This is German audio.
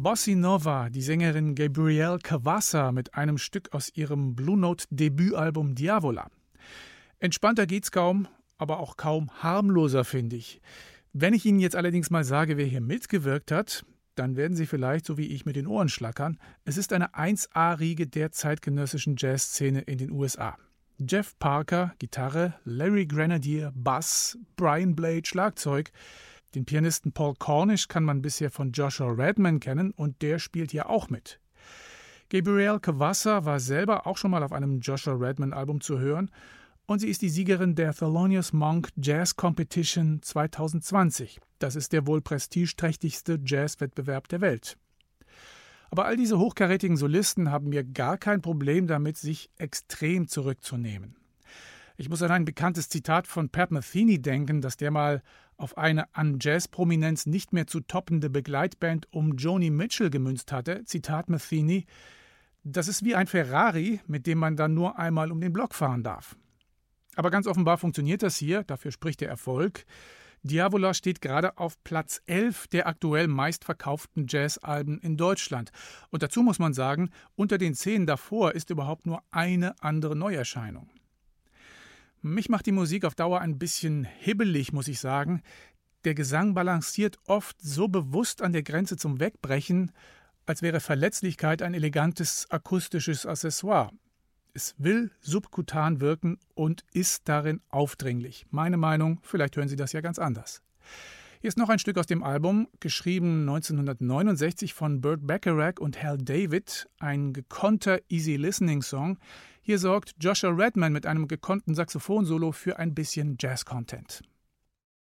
Bossa Nova, die Sängerin Gabrielle Cavassa mit einem Stück aus ihrem Blue Note Debütalbum Diavola. Entspannter geht's kaum, aber auch kaum harmloser, finde ich. Wenn ich Ihnen jetzt allerdings mal sage, wer hier mitgewirkt hat, dann werden Sie vielleicht, so wie ich, mit den Ohren schlackern. Es ist eine 1A-Riege der zeitgenössischen Jazzszene in den USA. Jeff Parker, Gitarre, Larry Grenadier, Bass, Brian Blade, Schlagzeug. Den Pianisten Paul Cornish kann man bisher von Joshua Redman kennen und der spielt hier auch mit. Gabrielle Cavassa war selber auch schon mal auf einem Joshua Redman-Album zu hören und sie ist die Siegerin der Thelonious Monk Jazz Competition 2020. Das ist der wohl prestigeträchtigste Jazzwettbewerb der Welt. Aber all diese hochkarätigen Solisten haben mir gar kein Problem damit, sich extrem zurückzunehmen. Ich muss an ein bekanntes Zitat von Pat Metheny denken, dass der mal auf eine an Jazzprominenz nicht mehr zu toppende Begleitband um Joni Mitchell gemünzt hatte. Zitat Metheny: Das ist wie ein Ferrari, mit dem man dann nur einmal um den Block fahren darf. Aber ganz offenbar funktioniert das hier, dafür spricht der Erfolg. Diavola steht gerade auf Platz 11 der aktuell meistverkauften Jazzalben in Deutschland. Und dazu muss man sagen, unter den 10 davor ist überhaupt nur eine andere Neuerscheinung. Mich macht die Musik auf Dauer ein bisschen hibbelig, muss ich sagen. Der Gesang balanciert oft so bewusst an der Grenze zum Wegbrechen, als wäre Verletzlichkeit ein elegantes akustisches Accessoire. Es will subkutan wirken und ist darin aufdringlich. Meine Meinung, vielleicht hören Sie das ja ganz anders. Hier ist noch ein Stück aus dem Album, geschrieben 1969 von Burt Bacharach und Hal David, ein gekonnter Easy-Listening-Song. Hier sorgt Joshua Redman mit einem gekonnten Saxophonsolo für ein bisschen Jazz-Content.